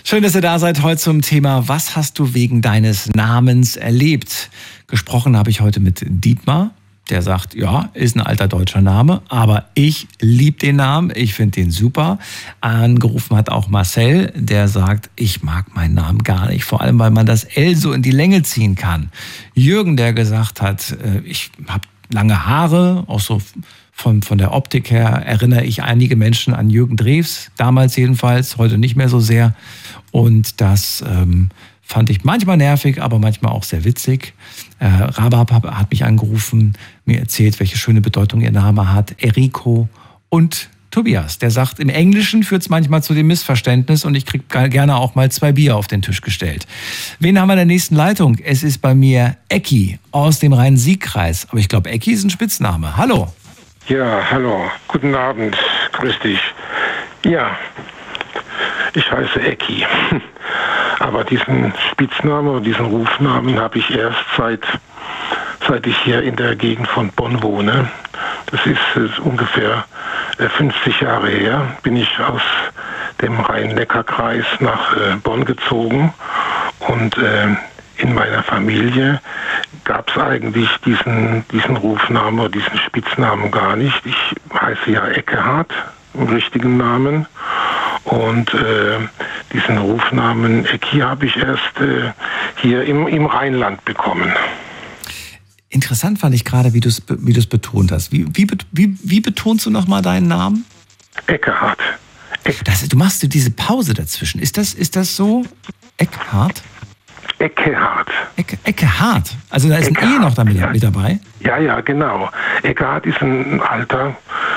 Schön, dass ihr da seid heute zum Thema Was hast du wegen deines Namens erlebt? Gesprochen habe ich heute mit Dietmar. Der sagt, ja, ist ein alter deutscher Name, aber ich liebe den Namen, ich finde den super. Angerufen hat auch Marcel, der sagt, ich mag meinen Namen gar nicht, vor allem, weil man das L so in die Länge ziehen kann. Jürgen, der gesagt hat, ich habe lange Haare, auch so von der Optik her erinnere ich einige Menschen an Jürgen Drews, damals jedenfalls, heute nicht mehr so sehr. Und das fand ich manchmal nervig, aber manchmal auch sehr witzig. Rabab hat mich angerufen, mir erzählt, welche schöne Bedeutung ihr Name hat. Eriko und Tobias, der sagt, im Englischen führt es manchmal zu dem Missverständnis und ich kriege gerne auch mal 2 Bier auf den Tisch gestellt. Wen haben wir in der nächsten Leitung? Es ist bei mir Ecki aus dem Rhein-Sieg-Kreis. Aber ich glaube, Ecki ist ein Spitzname. Hallo. Ja, hallo. Guten Abend. Grüß dich. Ja, ich heiße Ecki. Aber diesen Spitznamen oder diesen Rufnamen habe ich erst seit ich hier in der Gegend von Bonn wohne. Das ist ungefähr 50 Jahre her, bin ich aus dem Rhein-Neckar-Kreis nach Bonn gezogen. Und in meiner Familie gab es eigentlich diesen Rufnamen oder diesen Spitznamen gar nicht. Ich heiße ja Eckehard, im richtigen Namen. Und diesen Rufnamen Ecki habe ich erst hier im Rheinland bekommen. Interessant fand ich gerade, wie du es betont hast. Wie betonst du nochmal deinen Namen? Eckehard. Du machst diese Pause dazwischen. Ist das so? Eckehard? Eckehard. Eckehard. Also da ist ein E noch damit mit dabei? Ja, genau. Eckehard ist ein alter...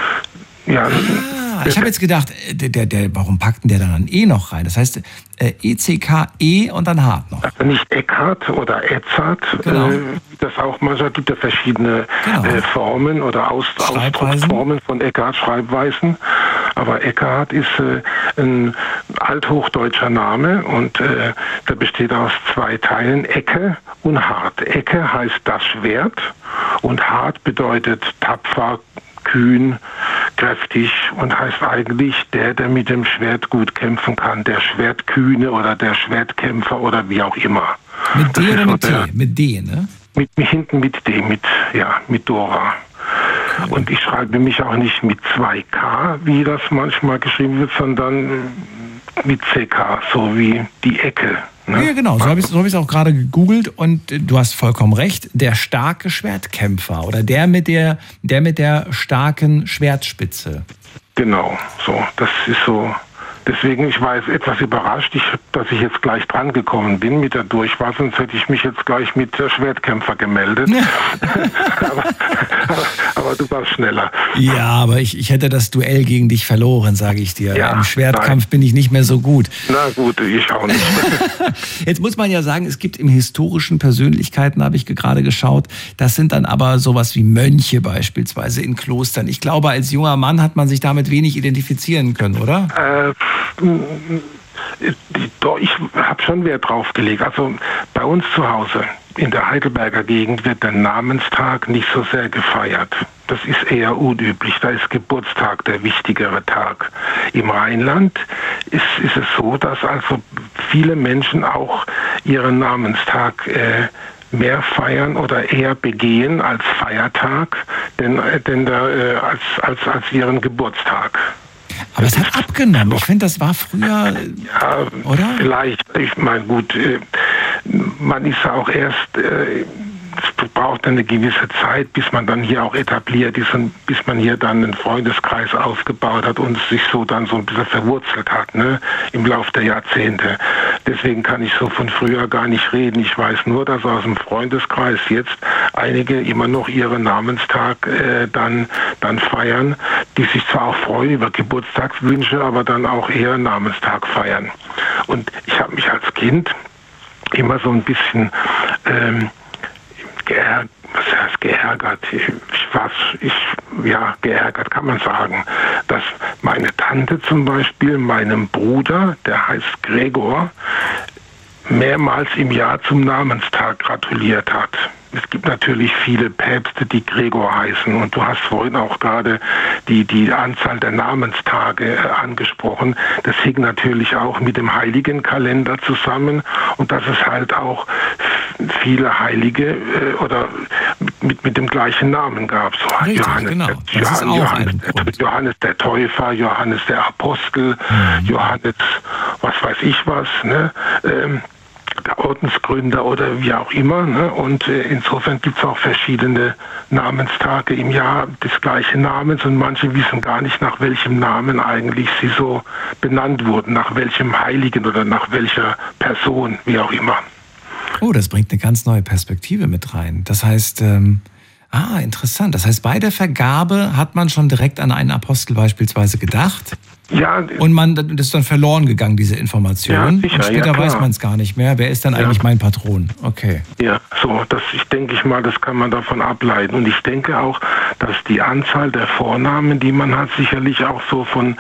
Ja, ich habe jetzt gedacht, warum packt denn der dann ein E noch rein? Das heißt, E-C-K-E und dann Hart noch. Also nicht Eckhard oder Edzard, genau. Das auch manchmal gibt ja verschiedene Formen oder Ausdrucksformen von Eckehard, Schreibweisen. Aber Eckehard ist ein althochdeutscher Name und der besteht aus 2 Teilen, Ecke und Hart. Ecke heißt das Schwert und Hart bedeutet tapfer, kühn, kräftig und heißt eigentlich der mit dem Schwert gut kämpfen kann, der Schwertkühne oder der Schwertkämpfer oder wie auch immer. Mit D oder mit T? Mit D, ne? Hinten mit D, mit Dora. Cool. Und ich schreibe mich auch nicht mit 2K, wie das manchmal geschrieben wird, sondern mit CK, so wie die Ecke. Ne? Ja, genau, so habe ich es auch gerade gegoogelt und du hast vollkommen recht, der starke Schwertkämpfer oder der mit der starken Schwertspitze. Genau, so, das ist so. Deswegen, ich war jetzt etwas überrascht, dass ich jetzt gleich dran gekommen bin mit der Durchwahl, sonst hätte ich mich jetzt gleich mit der Schwertkämpfer gemeldet. aber du warst schneller. Ja, aber ich hätte das Duell gegen dich verloren, sage ich dir. Ja, im Schwertkampf bin ich nicht mehr so gut. Na gut, ich auch nicht. Jetzt muss man ja sagen, es gibt im historischen Persönlichkeiten, habe ich gerade geschaut, das sind dann aber sowas wie Mönche beispielsweise in Klostern. Ich glaube, als junger Mann hat man sich damit wenig identifizieren können, oder? Ich habe schon Wert drauf gelegt. Also bei uns zu Hause in der Heidelberger Gegend wird der Namenstag nicht so sehr gefeiert. Das ist eher unüblich. Da ist Geburtstag der wichtigere Tag. Im Rheinland ist es so, dass also viele Menschen auch ihren Namenstag mehr feiern oder eher begehen als Feiertag, als ihren Geburtstag. Aber es hat abgenommen. Ich finde, das war früher, oder? Vielleicht. Ich meine, gut, man ist ja auch erst, es braucht eine gewisse Zeit, bis man dann hier auch etabliert ist und bis man hier dann einen Freundeskreis aufgebaut hat und sich so dann so ein bisschen verwurzelt hat, ne, im Laufe der Jahrzehnte. Deswegen kann ich so von früher gar nicht reden. Ich weiß nur, dass aus dem Freundeskreis jetzt einige immer noch ihren Namenstag dann feiern, die sich zwar auch freuen über Geburtstagswünsche, aber dann auch eher Namenstag feiern. Und ich habe mich als Kind immer so ein bisschen geärgert, geärgert kann man sagen, dass meine Tante zum Beispiel meinem Bruder, der heißt Gregor, mehrmals im Jahr zum Namenstag gratuliert hat. es gibt natürlich viele Päpste, die Gregor heißen. Und du hast vorhin auch gerade die Anzahl der Namenstage angesprochen. Das hängt natürlich auch mit dem Heiligenkalender zusammen. Und dass es halt auch viele Heilige oder mit dem gleichen Namen gab. So Richtig, Johannes, genau. Das ist auch ein Grund. Johannes der Täufer, Johannes der Apostel, Johannes was weiß ich was, ne? Der Ordensgründer oder wie auch immer. Ne? Und insofern gibt es auch verschiedene Namenstage im Jahr des gleichen Namens und manche wissen gar nicht, nach welchem Namen eigentlich sie so benannt wurden, nach welchem Heiligen oder nach welcher Person, wie auch immer. Oh, das bringt eine ganz neue Perspektive mit rein. Das heißt, interessant. Das heißt, bei der Vergabe hat man schon direkt an einen Apostel beispielsweise gedacht. Ja, und das ist dann verloren gegangen, diese Information. Ja, sicher, und später ja, weiß man es gar nicht mehr. Wer ist dann eigentlich mein Patron? Okay. Ja, so, ich denke mal, das kann man davon ableiten. Und ich denke auch, dass die Anzahl der Vornamen, die man hat, sicherlich auch so von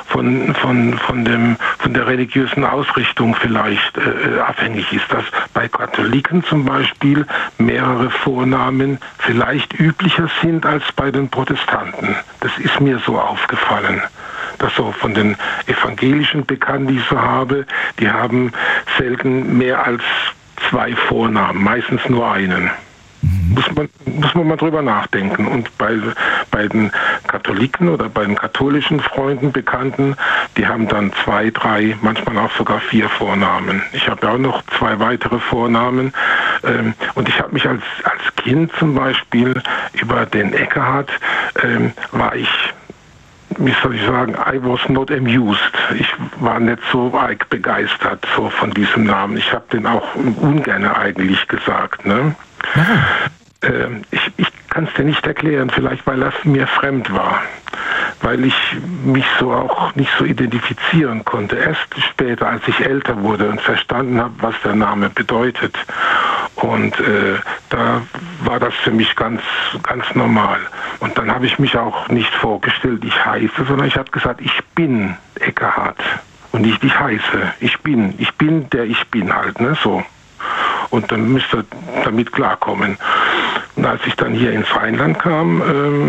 der religiösen Ausrichtung vielleicht abhängig ist. Dass bei Katholiken zum Beispiel mehrere Vornamen vielleicht üblicher sind als bei den Protestanten. Das ist mir so aufgefallen. Das so von den evangelischen Bekannten, die ich so habe, die haben selten mehr als 2 Vornamen, meistens nur einen. Muss man mal drüber nachdenken. Und bei den Katholiken oder bei den katholischen Freunden, Bekannten, die haben dann 2, 3, manchmal auch sogar 4 Vornamen. Ich habe ja auch noch 2 weitere Vornamen. Und ich habe mich als Kind zum Beispiel über den Eckehard, war ich, wie soll ich sagen, I was not amused. Ich war nicht so arg begeistert so von diesem Namen. Ich habe den auch ungern eigentlich gesagt. Ne? Ich kann es dir nicht erklären, vielleicht weil das mir fremd war. Weil ich mich so auch nicht so identifizieren konnte. Erst später, als ich älter wurde und verstanden habe, was der Name bedeutet. Und da war das für mich ganz, ganz normal. Und dann habe ich mich auch nicht vorgestellt, ich heiße, sondern ich habe gesagt, ich bin Eckehard. Und nicht ich heiße. Ich bin der ich bin halt, ne, so. Und dann müsste damit klarkommen. Und als ich dann hier ins Rheinland kam,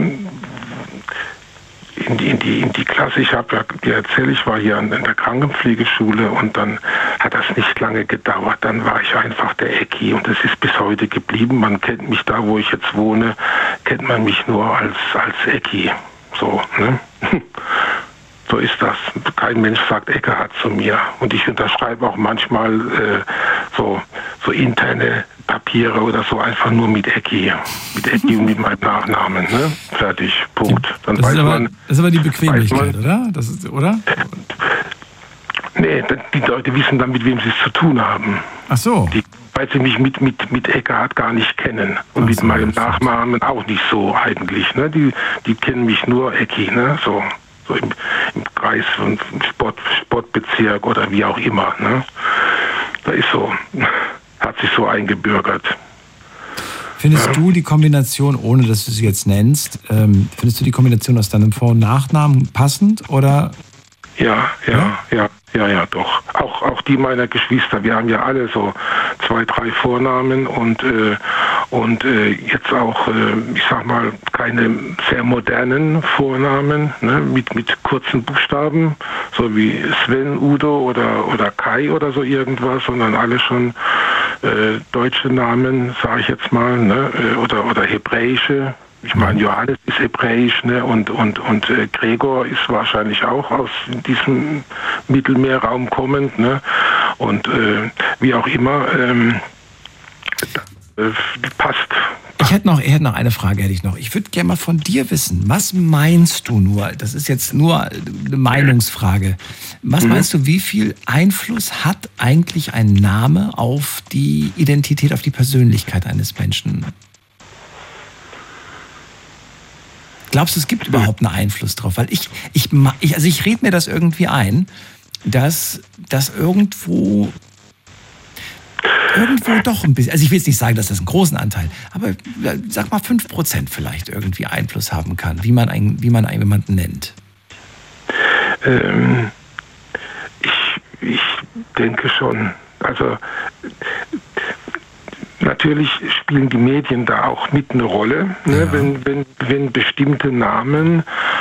in die Klasse, ich habe ja dir erzählt, ich war hier in der Krankenpflegeschule und dann hat das nicht lange gedauert. Dann war ich einfach der Ecki und das ist bis heute geblieben. Man kennt mich da, wo ich jetzt wohne, kennt man mich nur als Ecki. So, ne? So ist das. Kein Mensch sagt Eckehard zu mir. Und ich unterschreibe auch manchmal so interne Papiere oder so einfach nur mit Ecki. Mit Ecki und mit meinem Nachnamen. Ne? Fertig. Punkt. Dann das ist aber die Bequemlichkeit, oder? Das ist, oder? Nee, die Leute wissen dann, mit wem sie es zu tun haben. Ach so. Weil sie mich mit Eckehard gar nicht kennen. Und mit meinem Nachnamen auch nicht so eigentlich. Ne? Die kennen mich nur Ecki, ne? So im Kreis von Sportbezirk oder wie auch immer. Ne? Da ist so, hat sich so eingebürgert. Findest du die Kombination, ohne dass du sie jetzt nennst, findest du die Kombination aus deinem Vor- und Nachnamen passend oder? Ja, doch. Auch die meiner Geschwister. Wir haben ja alle so 2, 3 Vornamen und jetzt auch, ich sag mal, keine sehr modernen Vornamen, ne, mit kurzen Buchstaben, so wie Sven, Udo oder Kai oder so irgendwas, sondern alle schon deutsche Namen, sage ich jetzt mal, ne, oder hebräische. Ich meine, Johannes ist hebräisch, ne? und Gregor ist wahrscheinlich auch aus diesem Mittelmeerraum kommend, ne? Und wie auch immer, passt. Ich hätte noch eine Frage, Ich würde gerne mal von dir wissen, was meinst du nur, das ist jetzt nur eine Meinungsfrage, was meinst du, wie viel Einfluss hat eigentlich ein Name auf die Identität, auf die Persönlichkeit eines Menschen? Glaubst du, es gibt überhaupt einen Einfluss drauf? Weil ich rede mir das irgendwie ein, dass das irgendwo doch ein bisschen, also ich will jetzt nicht sagen, dass das einen großen Anteil, aber sag mal 5% vielleicht irgendwie Einfluss haben kann, wie man jemanden nennt. Ich denke schon. Also natürlich spielen die Medien da auch mit eine Rolle, ne? Wenn bestimmte Namen,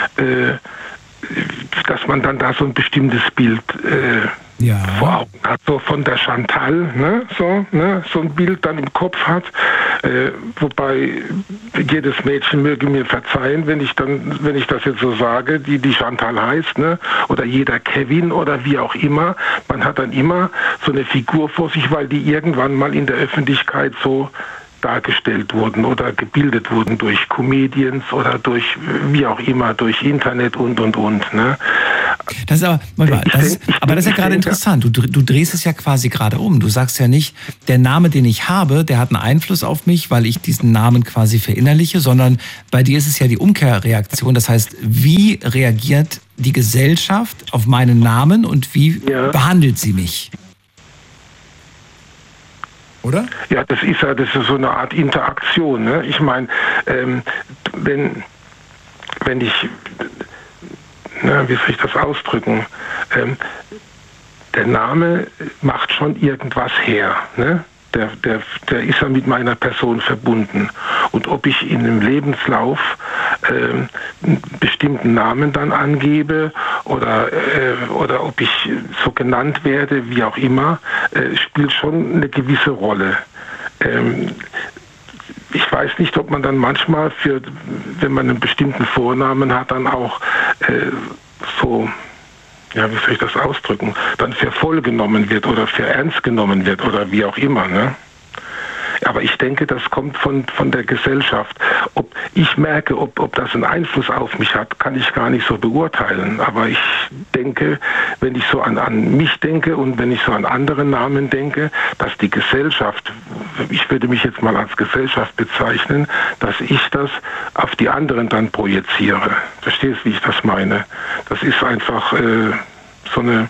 dass man dann da so ein bestimmtes Bild vor Augen hat, so von der Chantal, ne? So ein Bild dann im Kopf hat, wobei jedes Mädchen möge mir verzeihen, wenn ich das jetzt so sage, die Chantal heißt, ne? Oder jeder Kevin oder wie auch immer, man hat dann immer so eine Figur vor sich, weil die irgendwann mal in der Öffentlichkeit so dargestellt wurden oder gebildet wurden durch Comedians oder durch wie auch immer, durch Internet und. Ne? Das ist das ist ja gerade interessant. Du drehst es ja quasi gerade um. Du sagst ja nicht, der Name, den ich habe, der hat einen Einfluss auf mich, weil ich diesen Namen quasi verinnerliche, sondern bei dir ist es ja die Umkehrreaktion. Das heißt, wie reagiert die Gesellschaft auf meinen Namen und wie behandelt sie mich? Oder? Ja, das ist so eine Art Interaktion. Ne? Ich meine, wenn ich, wie soll ich das ausdrücken? Der Name macht schon irgendwas her. Ne? Der ist ja mit meiner Person verbunden. Und ob ich in dem Lebenslauf einen bestimmten Namen dann angebe oder ob ich so genannt werde, wie auch immer, spielt schon eine gewisse Rolle. Ich weiß nicht, ob man dann manchmal wenn man einen bestimmten Vornamen hat, dann auch wie soll ich das ausdrücken, dann für voll genommen wird oder für ernst genommen wird oder wie auch immer, ne? Aber ich denke, das kommt von der Gesellschaft. Ob ich merke, ob das einen Einfluss auf mich hat, kann ich gar nicht so beurteilen. Aber ich denke, wenn ich so an mich denke und wenn ich so an andere Namen denke, dass die Gesellschaft, ich würde mich jetzt mal als Gesellschaft bezeichnen, dass ich das auf die anderen dann projiziere. Verstehst du, wie ich das meine? Das ist einfach so eine,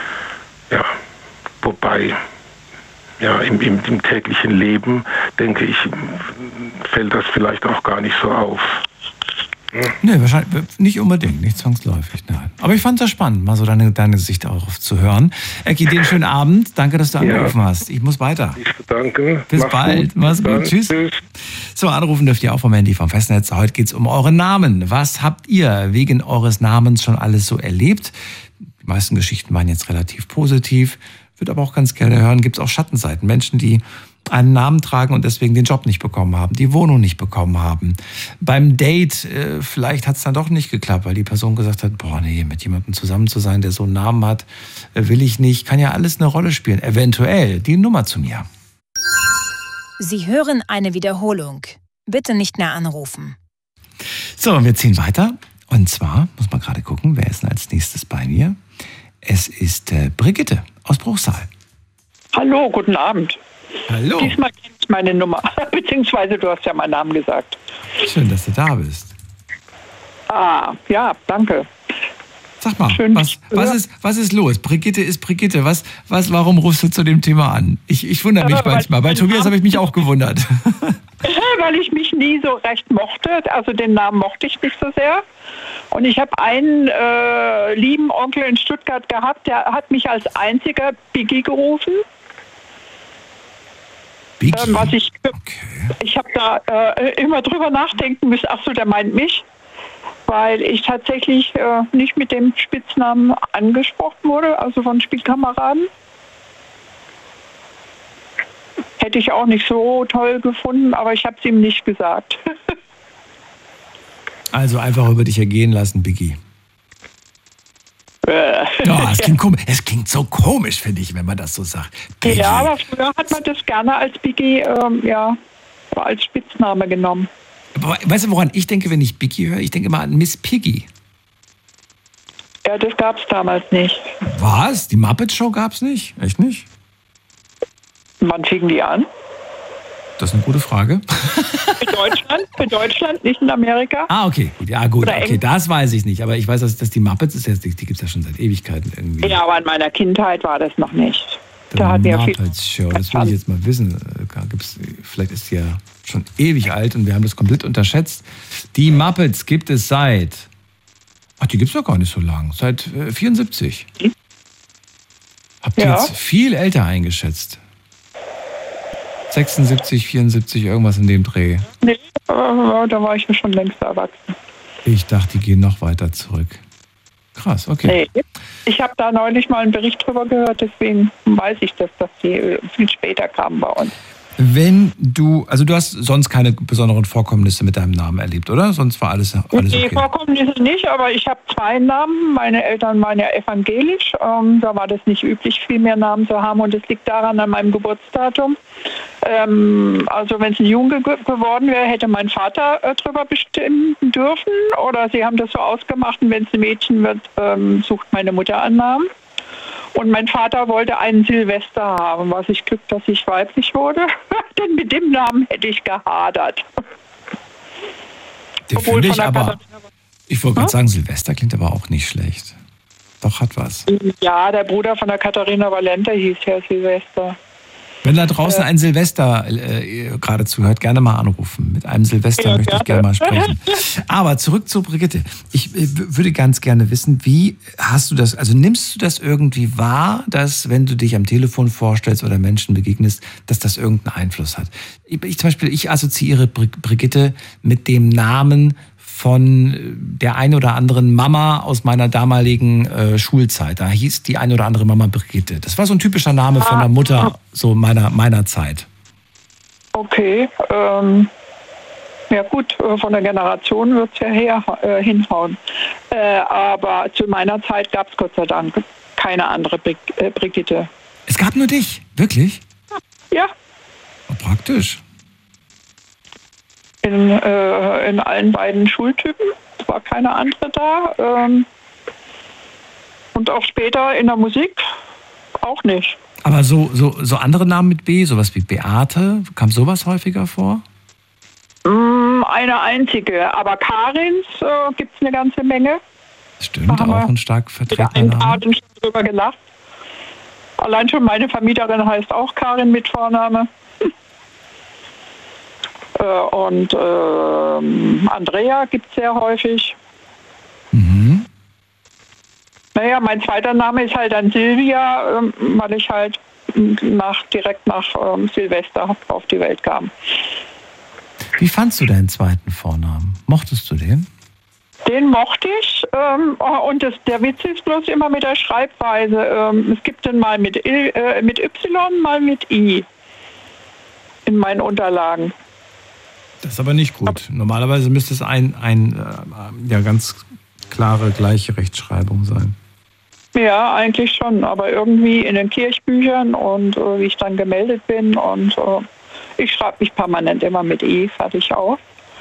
wobei... Ja, im täglichen Leben, denke ich, fällt das vielleicht auch gar nicht so auf. Nee, wahrscheinlich nicht unbedingt, nicht zwangsläufig, nein. Aber ich fand es sehr spannend, mal so deine Sicht darauf zu hören. Ecki, dir einen schönen Abend. Danke, dass du angerufen hast. Ich muss weiter. Ich danke. Bis bald. Mach's gut. Tschüss. So, anrufen dürft ihr auch vom Handy vom Festnetz. Heute geht's um euren Namen. Was habt ihr wegen eures Namens schon alles so erlebt? Die meisten Geschichten waren jetzt relativ positiv. Würde aber auch ganz gerne hören, gibt es auch Schattenseiten. Menschen, die einen Namen tragen und deswegen den Job nicht bekommen haben, die Wohnung nicht bekommen haben. Beim Date, vielleicht hat es dann doch nicht geklappt, weil die Person gesagt hat, mit jemandem zusammen zu sein, der so einen Namen hat, will ich nicht. Kann ja alles eine Rolle spielen. Eventuell die Nummer zu mir. Sie hören eine Wiederholung. Bitte nicht mehr anrufen. So, wir ziehen weiter. Und zwar, muss man gerade gucken, wer ist denn als nächstes bei mir? Es ist Brigitte aus Bruchsal. Hallo, guten Abend. Hallo. Diesmal kenne ich meine Nummer, beziehungsweise du hast ja meinen Namen gesagt. Schön, dass du da bist. Ah, ja, danke. Sag mal, was ist los? Brigitte ist Brigitte. Warum rufst du zu dem Thema an? Ich wundere mich manchmal. Bei Tobias habe ich mich auch gewundert. Weil ich mich nie so recht mochte. Also den Namen mochte ich nicht so sehr. Und ich habe einen lieben Onkel in Stuttgart gehabt, der hat mich als einziger Biggie gerufen. Biggie? Ich habe da immer drüber nachdenken müssen. Ach so, der meint mich. Weil ich tatsächlich nicht mit dem Spitznamen angesprochen wurde, also von Spielkameraden. Hätte ich auch nicht so toll gefunden, aber ich habe es ihm nicht gesagt. Also einfach über dich ergehen lassen, Biggie. Es klingt so komisch, finde ich, wenn man das so sagt. Biggie. Ja, aber früher hat man das gerne als Biggie, als Spitzname genommen. Aber weißt du, woran ich denke, wenn ich Biggie höre? Ich denke immer an Miss Piggy. Ja, das gab es damals nicht. Was? Die Muppet Show gab es nicht? Echt nicht? Wann fingen die an? Das ist eine gute Frage. Für Deutschland, nicht in Amerika. Ah, okay. Ja, gut. Okay, das weiß ich nicht. Aber ich weiß, dass die Muppets, die gibt es ja schon seit Ewigkeiten irgendwie. Ja, aber in meiner Kindheit war das noch nicht. Da hat Muppets Show, das will ich jetzt mal wissen. Vielleicht ist die ja schon ewig alt und wir haben das komplett unterschätzt. Die Muppets gibt es die gibt es doch gar nicht so lang. Seit 74. Habt ihr jetzt viel älter eingeschätzt? 76, 74, irgendwas in dem Dreh. Nee, da war ich ja schon längst erwachsen. Ich dachte, die gehen noch weiter zurück. Krass, okay. Nee, ich habe da neulich mal einen Bericht drüber gehört, deswegen weiß ich, dass die viel später kamen bei uns. Du hast sonst keine besonderen Vorkommnisse mit deinem Namen erlebt, oder? Sonst war alles okay. Nee, Vorkommnisse nicht, aber ich habe 2 Namen. Meine Eltern waren ja evangelisch. Da war das nicht üblich, viel mehr Namen zu haben. Und das liegt daran an meinem Geburtsdatum. Also wenn es ein Junge geworden wäre, hätte mein Vater drüber bestimmen dürfen. Oder sie haben das so ausgemacht, und wenn es ein Mädchen wird, sucht meine Mutter einen Namen. Und mein Vater wollte einen Silvester haben, was ich Glück, dass ich weiblich wurde. Denn mit dem Namen hätte ich gehadert. Ich wollte gerade sagen, Silvester klingt aber auch nicht schlecht. Doch, hat was. Ja, der Bruder von der Katharina Valente hieß ja Silvester. Wenn da draußen ein Silvester gerade zuhört, gerne mal anrufen. Mit einem Silvester möchte ich gerne mal sprechen. Aber zurück zu Brigitte. Ich würde ganz gerne wissen, wie hast du das, also nimmst du das irgendwie wahr, dass wenn du dich am Telefon vorstellst oder Menschen begegnest, dass das irgendeinen Einfluss hat? Ich assoziiere Brigitte mit dem Namen von der ein oder anderen Mama aus meiner damaligen Schulzeit. Da hieß die ein oder andere Mama Brigitte. Das war so ein typischer Name von der Mutter so meiner Zeit. Okay, ja gut, von der Generation wird es ja hinhauen. Aber zu meiner Zeit gab es Gott sei Dank keine andere Brigitte. Es gab nur dich, wirklich? Ja. Oh, praktisch. In allen beiden Schultypen. Es war keine andere da. Und auch später in der Musik auch nicht. Aber so andere Namen mit B, sowas wie Beate, kam sowas häufiger vor? Eine einzige. Aber Karins gibt es eine ganze Menge. Stimmt, auch ein stark vertretener Name. Ich habe schon drüber gelacht. Allein schon meine Vermieterin heißt auch Karin mit Vorname. Und Andrea gibt es sehr häufig. Mhm. Naja, mein zweiter Name ist halt dann Silvia, weil ich halt direkt nach Silvester auf die Welt kam. Wie fandst du deinen zweiten Vornamen? Mochtest du den? Den mochte ich. Und der Witz ist bloß immer mit der Schreibweise. Es gibt den mal mit Y, mal mit I in meinen Unterlagen. Das ist aber nicht gut. Normalerweise müsste es ja ganz klare, gleiche Rechtschreibung sein. Ja, eigentlich schon. Aber irgendwie in den Kirchbüchern und wie ich dann gemeldet bin und ich schreibe mich permanent immer mit E, fertig auf.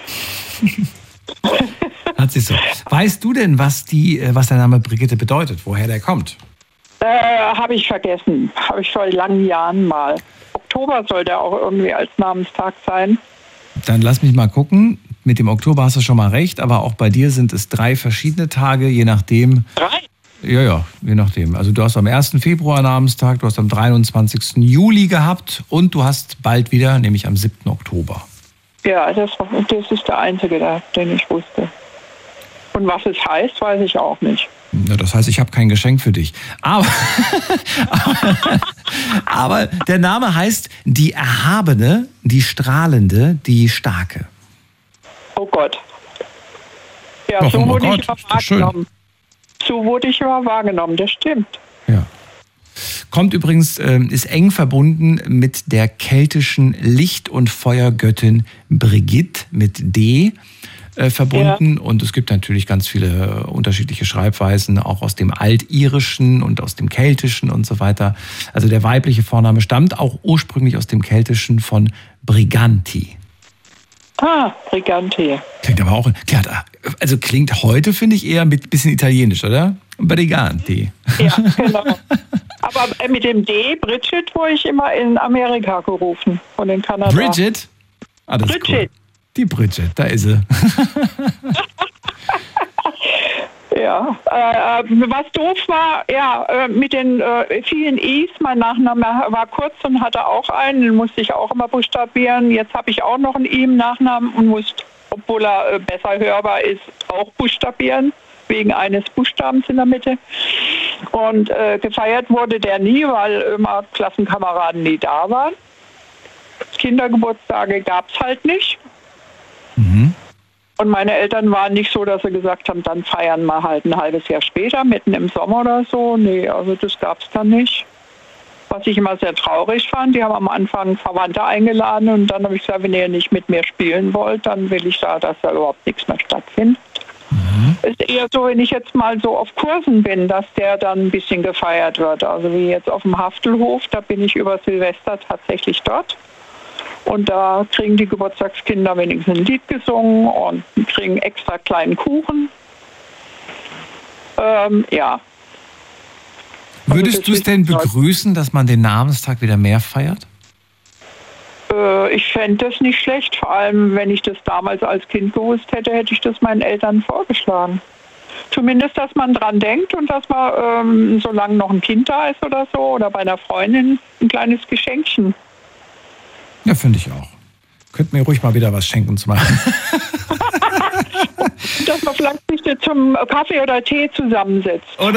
Hat sich so. Weißt du denn, was der Name Brigitte bedeutet? Woher der kommt? Habe ich vergessen. Habe ich vor langen Jahren mal. Oktober soll der auch irgendwie als Namenstag sein. Dann lass mich mal gucken. Mit dem Oktober hast du schon mal recht, aber auch bei dir sind es 3 verschiedene Tage, je nachdem. 3? Ja, je nachdem. Also du hast am 1. Februar Namenstag, du hast am 23. Juli gehabt und du hast bald wieder, nämlich am 7. Oktober. Ja, das ist der einzige, den ich wusste. Und was es heißt, weiß ich auch nicht. Ja, das heißt, ich habe kein Geschenk für dich. Aber der Name heißt die Erhabene, die Strahlende, die Starke. Oh Gott. Ja, Ach, so wurde Gott, ich immer wahrgenommen. So wurde ich immer wahrgenommen, das stimmt. Ja. Kommt übrigens, ist eng verbunden mit der keltischen Licht- und Feuergöttin Brigitte mit D verbunden. Ja. Und es gibt natürlich ganz viele unterschiedliche Schreibweisen, auch aus dem Altirischen und aus dem Keltischen und so weiter. Also der weibliche Vorname stammt auch ursprünglich aus dem Keltischen von Briganti. Ah, Briganti. Klingt aber auch, also klingt heute, finde ich, eher ein bisschen italienisch, oder? Briganti. Ja, genau. Aber mit dem D, Bridget, wurde ich immer in Amerika gerufen und in Kanada. Bridget? Ah, das ist cool. Die Bridget, da ist sie. Ja, was doof war, mit den vielen I's, mein Nachname war kurz und hatte auch einen, den musste ich auch immer buchstabieren. Jetzt habe ich auch noch einen I im Nachnamen und muss, obwohl er besser hörbar ist, auch buchstabieren, wegen eines Buchstabens in der Mitte. Und gefeiert wurde der nie, weil immer Klassenkameraden nie da waren. Kindergeburtstage gab es halt nicht. Mhm. Und meine Eltern waren nicht so, dass sie gesagt haben, dann feiern wir halt ein halbes Jahr später, mitten im Sommer oder so. Nee, also das gab es dann nicht. Was ich immer sehr traurig fand, die haben am Anfang Verwandte eingeladen und dann habe ich gesagt, wenn ihr nicht mit mir spielen wollt, dann will ich da, dass da überhaupt nichts mehr stattfindet. Ist eher so, wenn ich jetzt mal so auf Kursen bin, dass der dann ein bisschen gefeiert wird. Also wie jetzt auf dem Haftelhof, da bin ich über Silvester tatsächlich dort. Und da kriegen die Geburtstagskinder wenigstens ein Lied gesungen und kriegen extra kleinen Kuchen. Ja. Würdest du es denn begrüßen, dass man den Namenstag wieder mehr feiert? Ich fände das nicht schlecht. Vor allem, wenn ich das damals als Kind gewusst hätte, hätte ich das meinen Eltern vorgeschlagen. Zumindest, dass man dran denkt und dass man, solange noch ein Kind da ist oder so, oder bei einer Freundin, ein kleines Geschenkchen. Ja, finde ich auch. Könnt mir ruhig mal wieder was schenken zu machen. Dass man vielleicht sich zum Kaffee oder Tee zusammensetzt. Oder